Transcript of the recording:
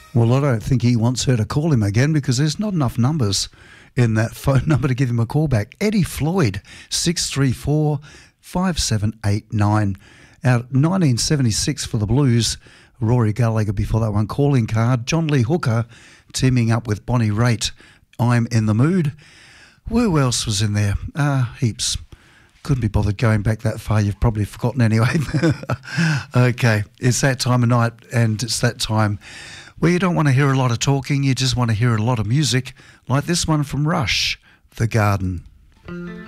Well, I don't think he wants her to call him again because there's not enough numbers in that phone number to give him a call back. Eddie Floyd, 634-5789. Out 1976 for the Blues. Rory Gallagher before that one. Calling card. John Lee Hooker teaming up with Bonnie Raitt. I'm in the mood. Who else was in there? Heaps. Couldn't be bothered going back that far. You've probably forgotten anyway. Okay, it's that time of night, and it's that time where you don't want to hear a lot of talking. You just want to hear a lot of music, like this one from Rush, The Garden.